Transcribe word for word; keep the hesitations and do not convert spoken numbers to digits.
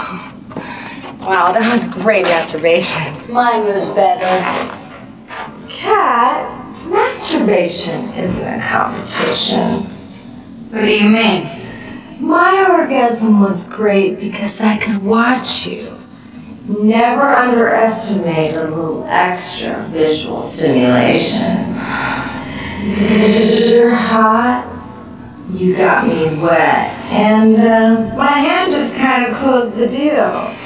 Wow, that was great masturbation. Mine was better. Cat, masturbation isn't a competition. What do you mean? My orgasm was great because I could watch you. Never underestimate a little extra visual stimulation. Because you're hot, you got me wet, and uh, my hand just kind of closed the deal.